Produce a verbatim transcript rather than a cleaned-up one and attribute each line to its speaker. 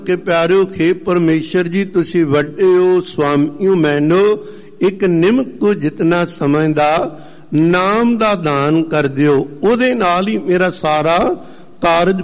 Speaker 1: ਕਿ ਪਿਆਰਿਓ, ਖੇ ਪਰਮੇਸ਼ਰ ਜੀ ਤੁਸੀਂ ਵੱਡੇ ਹੋ, ਸੁਆਮੀਓ ਮੈਨੋ, ਇੱਕ ਨਿਮਕ ਕੋ ਜਿਤਨਾ ਸਮਝਦਾ ਨਾਮ ਦਾ ਦਾਨ ਕਰ ਦਿਓ, ਉਹਦੇ ਨਾਲ ਹੀ ਮੇਰਾ ਸਾਰਾ ਕਾਰਜ